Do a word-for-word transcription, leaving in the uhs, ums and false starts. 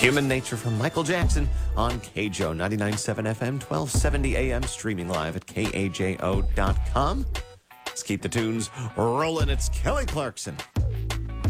Human Nature from Michael Jackson on K J O ninety-nine point seven F M, twelve seventy A M, streaming live at K A J O dot com. Let's keep the tunes rolling. It's Kelly Clarkson.